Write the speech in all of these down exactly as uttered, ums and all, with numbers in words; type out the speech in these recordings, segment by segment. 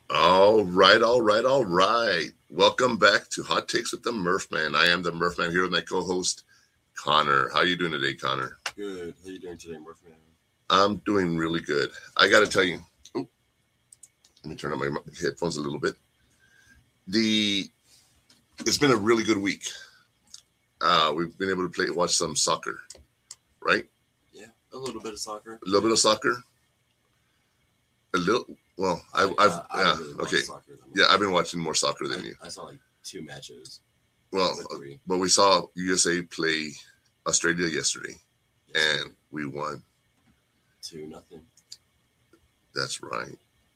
All right, all right, all right. Welcome back to Hot Takes with the Murph Man. I am the Murph Man here with my co-host Connor. How are you doing today, Connor? Good. How you doing today, Murph Man? I'm doing really good. I got to tell you, oh, let me turn on my headphones a little bit. The it's been a really good week. Uh, we've been able to play, watch some soccer, right? Yeah, a little bit of soccer. A little bit of soccer. A little. Well, I, I, I've uh, I yeah don't really watch okay soccer than yeah I've been watching more soccer than I, you. I saw like two matches. Well, or three. but we saw U S A play Australia yesterday, Yes, and we won. two nothing. That's right.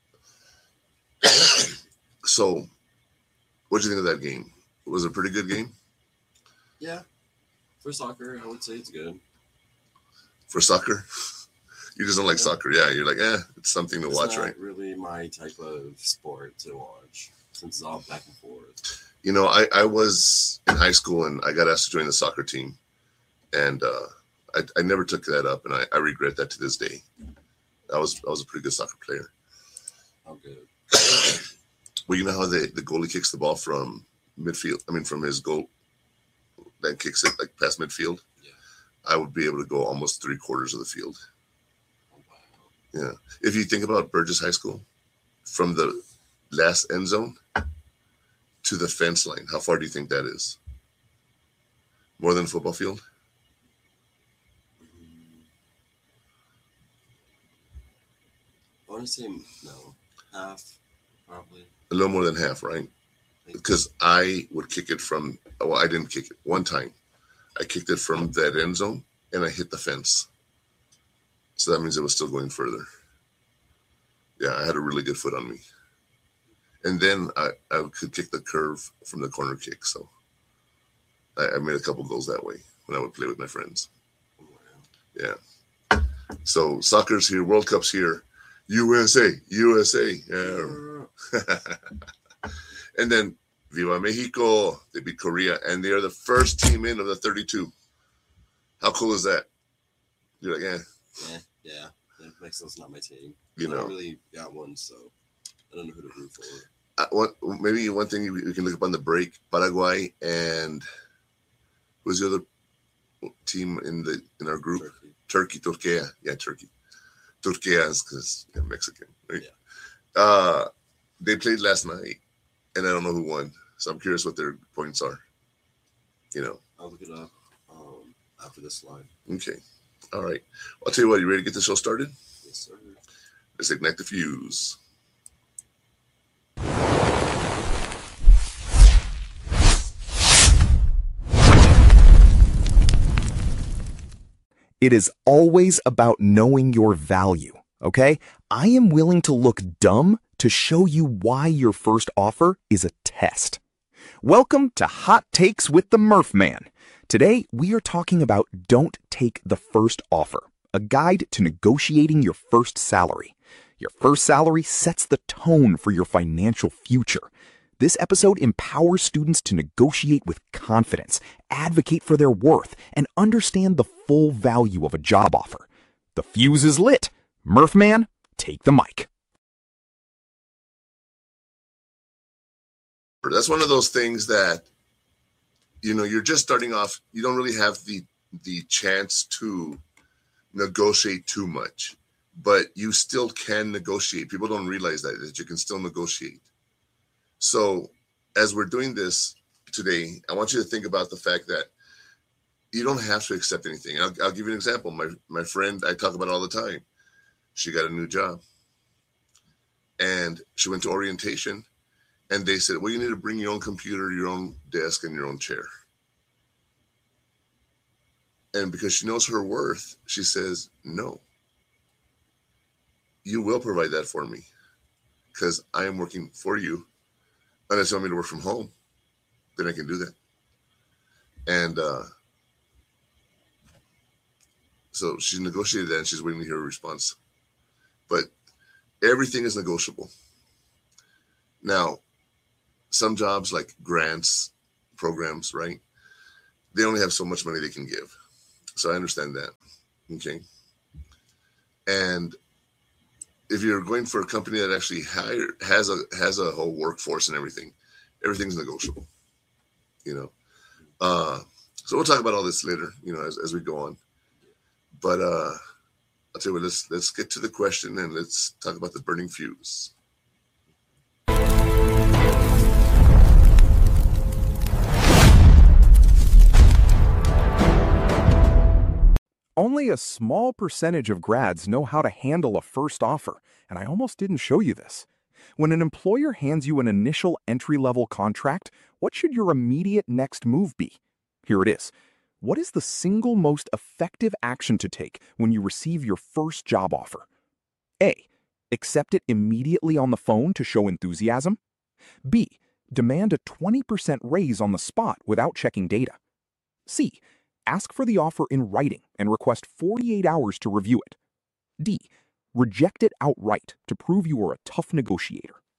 So, what did you think of that game? Was it a pretty good game Yeah, for soccer, I would say it's good. for soccer? You just don't like Yeah. soccer, yeah? You're like, eh, it's something to It's watch, not right? really my type of sport to watch since it's all back and forth. You know, I, I was in high school and I got asked to join the soccer team, and uh, I, I never took that up, and I, I regret that to this day. I was I was a pretty good soccer player. How good? Well, you know how the, the goalie kicks the ball from midfield? I mean, from his goal, then kicks it like past midfield. Yeah. I would be able to go almost three quarters of the field. Oh, wow. Yeah. If you think about Burgess High School, from the last end zone to the fence line, how far do you think that is? More than a football field? Mm, I want to say no, half probably. A little more than half, right? Like, Because I would kick it from, well, I didn't kick it. One time, I kicked it from that end zone and I hit the fence. So that means it was still going further. Yeah, I had a really good foot on me. And then I, I could kick the curve from the corner kick. So I, I made a couple goals that way when I would play with my friends. oh, wow. Yeah. So soccer's here, World Cup's here, U S A, U S A. Yeah. And then Viva Mexico, they beat Korea, and they are the first team in of the thirty-two. How cool is that? You're like, eh, Yeah, yeah. yeah. Mexico's not my team. you I know. don't really got one, so I don't know who to root for. Uh, what, maybe one thing you, you can look up on the break, Paraguay and who's the other team in the in our group? Turkey. Turkey, Turkey, yeah, Turkey. Turkey is because yeah, Mexican, right? Yeah. Uh, they played last night, and I don't know who won, so I'm curious what their points are. You know. I'll look it up um, after this slide. Okay. All right. I'll tell you what. You ready to get the show started? Yes, sir. Let's ignite the fuse. It is always about knowing your value, okay? I am willing to look dumb to show you why your first offer is a test. Welcome to Hot Takes with the Murph Man. Today, we are talking about Don't Take the First Offer, a guide to negotiating your first salary. Your first salary sets the tone for your financial future. This episode empowers students to negotiate with confidence, advocate for their worth, and understand the full value of a job offer. The fuse is lit. Murph Man, take the mic. That's one of those things that, you know, you're just starting off. You don't really have the the chance to negotiate too much, but you still can negotiate. People don't realize that, that you can still negotiate. So as we're doing this today, I want you to think about the fact that you don't have to accept anything. I'll, I'll give you an example. My my friend, I talk about it all the time. She got a new job, and she went to orientation, and they said, well, you need to bring your own computer, your own desk, and your own chair. And because she knows her worth, she says, no, you will provide that for me because I am working for you. Unless you want me to work from home, then I can do that. And uh, so she negotiated that, and she's waiting to hear a response. But everything is negotiable. Now, some jobs like grants, programs, right? They only have so much money they can give. So I understand that. Okay. And if you're going for a company that actually hire has a has a whole workforce and everything, everything's negotiable. You know, uh, so we'll talk about all this later. You know, as as we go on. But uh, I'll tell you what. Let's let's get to the question and let's talk about the burning fuse. Only a small percentage of grads know how to handle a first offer, and I almost didn't show you this. When an employer hands you an initial entry-level contract, what should your immediate next move be? Here it is. What is the single most effective action to take when you receive your first job offer? A. Accept it immediately on the phone to show enthusiasm. B. Demand a twenty percent raise on the spot without checking data. C. Ask for the offer in writing and request forty-eight hours to review it. D. Reject it outright to prove you are a tough negotiator.